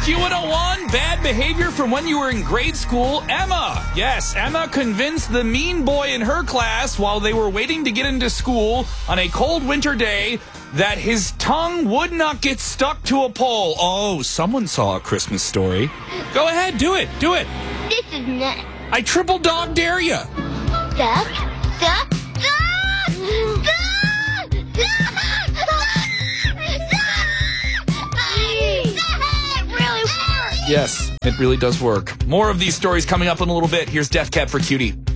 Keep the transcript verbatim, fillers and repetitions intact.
Q one oh one, bad behavior from when you were in grade school. Emma. Yes, Emma convinced the mean boy in her class while they were waiting to get into school on a cold winter day that his tongue would not get stuck to a pole. Oh, someone saw A Christmas Story. Go ahead, do it, do it. This is next. I triple dog dare you. Duck, duck, duck, duck, duck, It really works. Yes, it really does work. More of these stories coming up in a little bit. Here's Death Cab for Cutie.